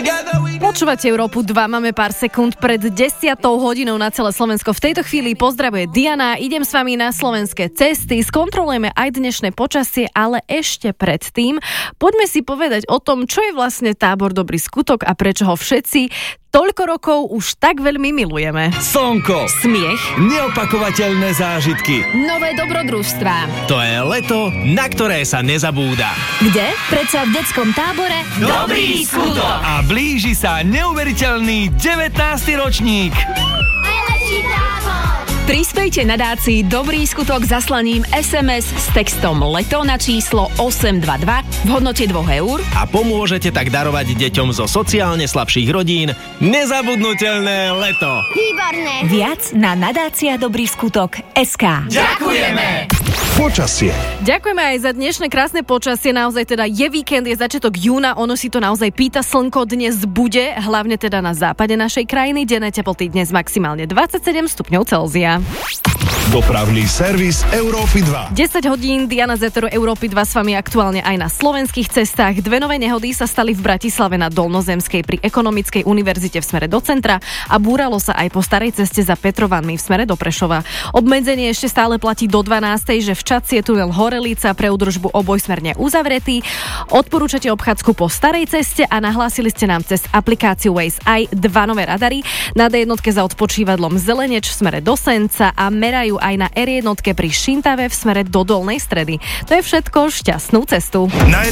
Počúvate Európu 2, máme pár sekúnd pred 10 hodinou na celé Slovensko. V tejto chvíli pozdravuje Diana, idem s vami na slovenské cesty, skontrolujeme aj dnešné počasie, ale ešte predtým poďme si povedať o tom, čo je vlastne tábor Dobrý skutok a prečo ho všetci toľko rokov už tak veľmi milujeme. Slnko, smiech, neopakovateľné zážitky, nové dobrodružstvá. To je leto, na ktoré sa nezabúda. Kde? Predsa v detskom tábore Dobrý skutok. A blíži sa neuveriteľný 19. ročník. Najlepší tábor! Prispejte nadácii Dobrý skutok zaslaním SMS s textom LETO na číslo 822 v hodnote 2 eur A pomôžete tak darovať deťom zo sociálne slabších rodín nezabudnutelné leto. Výborné! Viac na nadácia Dobrý skutok SK. Ďakujeme! Počasie. Ďakujeme aj za dnešné krásne počasie, naozaj teda je víkend, je začiatok júna, ono si to naozaj pýta, slnko dnes bude, hlavne teda na západe našej krajiny, denné teploty dnes maximálne 27 stupňov Celzia. Dopravný servis Európy 2. 10 hodín, Diana z Eteru Európy 2 s vami aktuálne aj na slovenských cestách. Dve nové nehody sa stali v Bratislave na Dolnozemskej pri Ekonomickej univerzite v smere do centra a búralo sa aj po starej ceste za Petrovanmi v smere do Prešova. Obmedzenie ešte stále platí do 12, že v Čadci je tunel Horelica pre údržbu obojsmerne uzavretý. Odporúčate obchádzku po starej ceste a nahlásili ste nám cez aplikáciu Waze aj dva nové radary. Na D1 za odpočívadlom Zeleneč v smere do Senca a merajú aj na R1 pri Šintave v smere do Dolnej Stredy. To je všetko, šťastnú cestu.